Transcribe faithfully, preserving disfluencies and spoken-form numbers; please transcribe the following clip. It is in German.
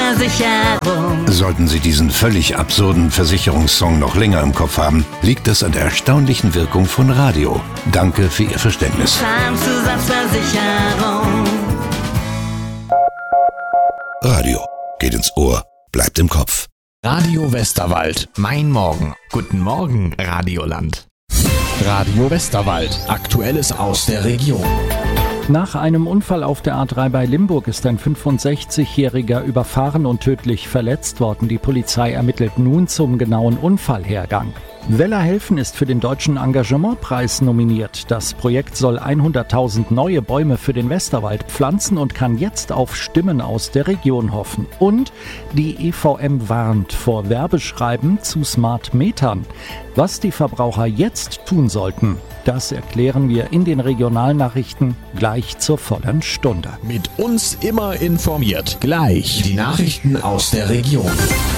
Zusatzversicherung. Sollten Sie diesen völlig absurden Versicherungssong noch länger im Kopf haben, liegt es an der erstaunlichen Wirkung von Radio. Danke für Ihr Verständnis. Zahnzusatzversicherung. Radio geht ins Ohr, bleibt im Kopf. Radio Westerwald, mein Morgen. Guten Morgen, Radioland. Radio Westerwald, Aktuelles aus der Region. Nach einem Unfall auf der A drei bei Limburg ist ein fünfundsechzigjähriger überfahren und tödlich verletzt worden. Die Polizei ermittelt nun zum genauen Unfallhergang. Weller helfen ist für den Deutschen Engagementpreis nominiert. Das Projekt soll hunderttausend neue Bäume für den Westerwald pflanzen und kann jetzt auf Stimmen aus der Region hoffen. Und die E V M warnt vor Werbeschreiben zu Smart Metern. Was die Verbraucher jetzt tun sollten, das erklären wir in den Regionalnachrichten gleich zur vollen Stunde. Mit uns immer informiert. Gleich die Nachrichten aus der Region.